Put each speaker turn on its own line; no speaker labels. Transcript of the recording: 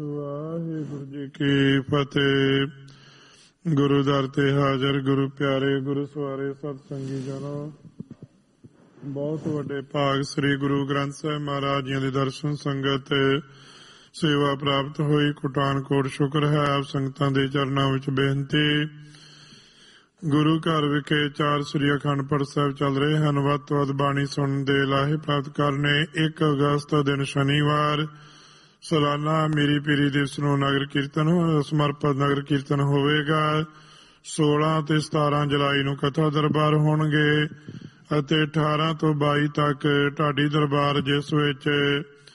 ਵਾਹਿਗੁਰੂ ਜੀ ਕੀ ਫਤਿਹ। ਗੁਰੂ ਦਰ ਤੇ ਹਾਜ਼ਰ, ਗੁਰੂ ਪਿਆਰੇ, ਗੁਰੂ ਸਵਾਰੇ, ਸਤ ਸੰਗੀ ਜਨੋ, ਬਹੁਤ ਵੱਡੇ ਭਾਗ ਸ੍ਰੀ ਗੁਰੂ ਗ੍ਰੰਥ ਸਾਹਿਬ ਮਹਾਰਾਜ ਜੀ ਦੇ ਦਰਸ਼ਨ ਸੰਗਤ ਸੇਵਾ ਪ੍ਰਾਪਤ ਹੋਈ। ਪਠਾਨਕੋਟ ਸ਼ੁਕਰ ਹੈ। ਆਪ ਸੰਗਤਾਂ ਦੇ ਚਰਨਾਂ ਵਿੱਚ ਬੇਨਤੀ। ਗੁਰੂ ਘਰ ਵਿਖੇ 4 ਸ੍ਰੀ ਅਖੰਡ ਪਾਠ ਸਾਹਿਬ ਚੱਲ ਰਹੇ ਹਨ। ਵੱਧ ਤੋਂ ਵੱਧ ਬਾਣੀ ਸੁਣਨ ਦੇ ਲਾਹੇ ਪ੍ਰਾਪਤ ਕਰਨੇ। 1 ਅਗਸਤ ਦਿਨ ਸ਼ਨੀਵਾਰ ਸਾਲਾਨਾ ਮੀਰੀ ਪੀਰੀ ਦਿਵਸ ਨੂੰ ਨਗਰ ਕੀਰਤਨ ਸਮਰਪਿਤ ਨਗਰ ਕੀਰਤਨ ਹੋਵੇਗਾ। 16 ਤੇ 17 ਜੁਲਾਈ ਨੂੰ ਕਥਾ ਦਰਬਾਰ ਹੋਣਗੇ ਅਤੇ 18 ਤੋਂ 22 ਤੱਕ ਢਾਡੀ ਦਰਬਾਰ, ਜਿਸ ਵਿੱਚ